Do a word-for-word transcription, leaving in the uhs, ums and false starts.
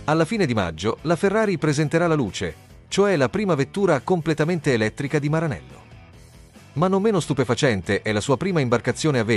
Alla fine di maggio, la Ferrari presenterà la Luce, cioè la prima vettura completamente elettrica di Maranello. Ma non meno stupefacente è la sua prima imbarcazione a vela